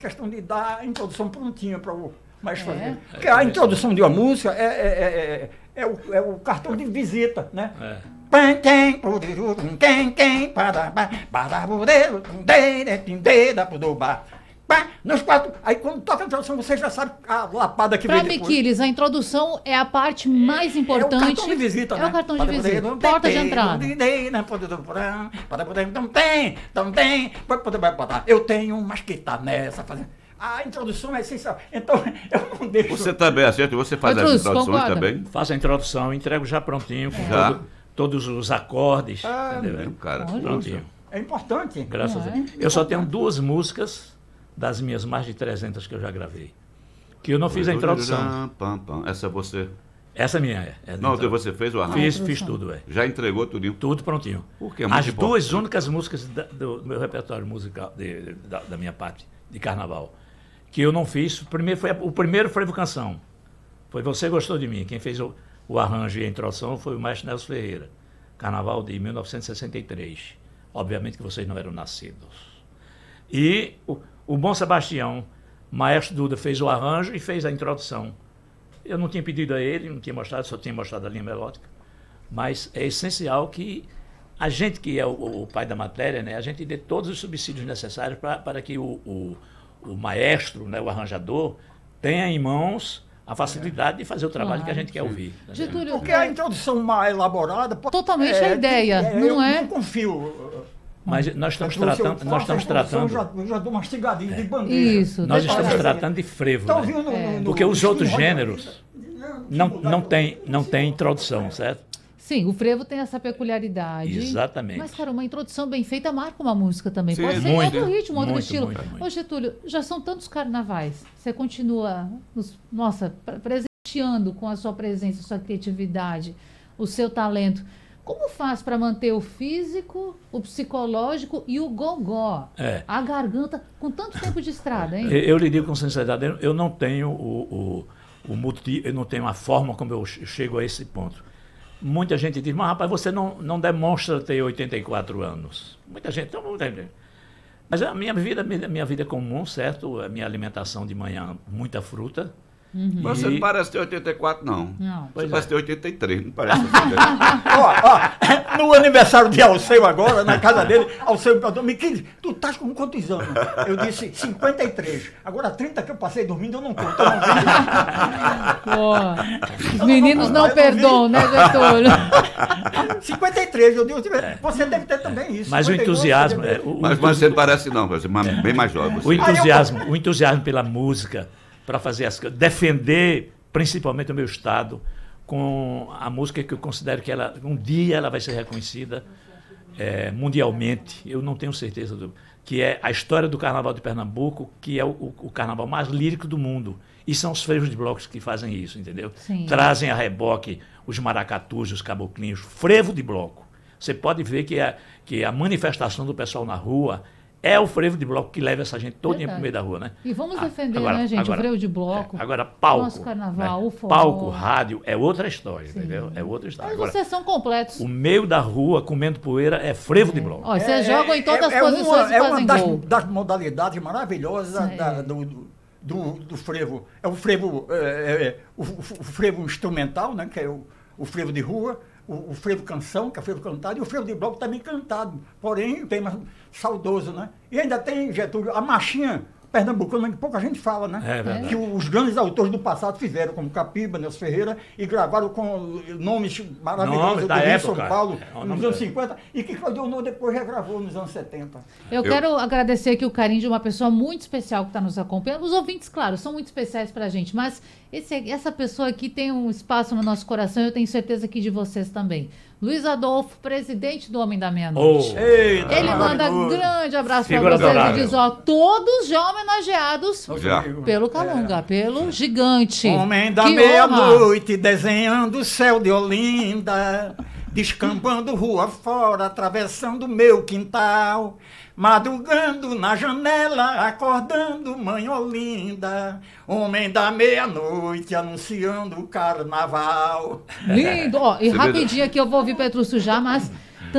questão de dar a introdução prontinha para o maestro fazer. Porque a introdução de uma música é o cartão de visita, né? Nos quatro, aí quando toca a introdução, você já sabe a lapada que vem depois. Para Miquiles, a introdução é a parte mais importante. É o cartão de visita, né? É o cartão de visita, porta de entrada. Eu tenho umas que tá nessa, fazendo... A introdução é essencial. Então, eu não deixo... Você também acerta, você faz as introduções também? Faço a introdução, entrego já prontinho, com todos os acordes. Entendeu? Cara, prontinho. É importante. Graças a Deus. Eu só tenho 2 músicas das minhas mais de 300 que eu já gravei. Que eu não fiz a introdução. Essa você... Essa é minha. Não, você fez o arranjo? Fiz tudo, Já entregou tudinho? Tudo prontinho. Porque as 2 únicas músicas do meu repertório musical, da minha parte, de carnaval, que eu não fiz, o primeiro Frevo Canção. Foi Você Gostou de Mim. Quem fez o arranjo e a introdução foi o maestro Nelson Ferreira. Carnaval de 1963. Obviamente que vocês não eram nascidos. E o Bom Sebastião, maestro Duda, fez o arranjo e fez a introdução. Eu não tinha pedido a ele, não tinha mostrado, só tinha mostrado a linha melódica. Mas é essencial que a gente, que é o pai da matéria, né, a gente dê todos os subsídios necessários para que o maestro, né, o arranjador, tenha em mãos a facilidade de fazer o trabalho que a gente quer ouvir. Getúlio, porque a introdução mais elaborada... Totalmente a ideia, não é? Eu não confio... Mas nós estamos tratando... Eu já dou mastigadinho de bandeira. Isso. Nós estamos tratando de frevo, né? Porque os outros gêneros não tem introdução, certo? Sim, o frevo tem essa peculiaridade. Exatamente. Mas, cara, uma introdução bem feita marca uma música também. Sim, pode ser muito, outro ritmo, outro estilo. Muito. Ô, Getúlio, já são tantos carnavais. Você continua, presenteando com a sua presença, a sua criatividade, o seu talento. Como faz para manter o físico, o psicológico e o gogó? A garganta, com tanto tempo de estrada, hein? Eu lhe digo com sinceridade, eu não tenho eu não tenho a forma como eu chego a esse ponto. Muita gente diz, mas rapaz, você não demonstra ter 84 anos. Muita gente, mas a minha vida é comum, certo? A minha alimentação de manhã, muita fruta. Mas você não parece ter 84, não. Você parece ter 83, não parece. No aniversário de Alceu agora, na casa dele, Alceu me perguntou, Miquiles, tu estás com quantos anos? Eu disse, 53. Agora 30 que eu passei dormindo, eu não conto. Os meninos não perdoam, né, Getúlio? 53, eu digo, você deve ter também isso. Mas o entusiasmo... Mas você não parece não, você é bem mais jovem. O entusiasmo pela música, para fazer defender principalmente o meu estado com a música que eu considero que um dia ela vai ser reconhecida mundialmente. Eu não tenho certeza que é a história do Carnaval de Pernambuco, que é o carnaval mais lírico do mundo. E são os frevos de blocos que fazem isso, entendeu? Sim. Trazem a reboque os maracatus, os caboclinhos, frevo de bloco. Você pode ver que a manifestação do pessoal na rua é o frevo de bloco que leva essa gente todinha para o meio da rua, né? E vamos defender, né, gente? O frevo de bloco. Agora, palco. Nosso carnaval, né? o forró. Palco, rádio, é outra história, entendeu? É outra história. Mas agora, vocês são completos. O meio da rua, comendo poeira, é frevo de bloco. Vocês jogam em todas as posições e fazem gol. É uma das modalidades maravilhosas do frevo. É o frevo, o frevo instrumental, né? Que é o frevo de rua. O frevo canção, que é o frevo cantado, e o frevo de bloco também cantado, porém tem mais saudoso, né? E ainda tem, Getúlio, a marchinha pernambucana, que pouca gente fala, né? É verdade. Que os grandes autores do passado fizeram, como Capiba, Nelson Ferreira, e gravaram com nomes maravilhosos do Rio, São Paulo, nos anos 50, e que Claudio Honor depois regravou nos anos 70. Eu quero agradecer aqui o carinho de uma pessoa muito especial que está nos acompanhando. Os ouvintes, claro, são muito especiais para a gente, mas essa pessoa aqui tem um espaço no nosso coração, eu tenho certeza que de vocês também. Luiz Adolfo, presidente do Homem da Meia-Noite. Ele manda grande abraço para vocês e diz, todos já homenageados pelo Calunga, pelo gigante. Homem da meia-noite, desenhando o céu de Olinda, descambando rua fora, atravessando meu quintal, madrugando na janela, acordando mãe Olinda, homem da meia-noite, anunciando o carnaval. Lindo! E rapidinho aqui eu vou ouvir Petrúcio já, mas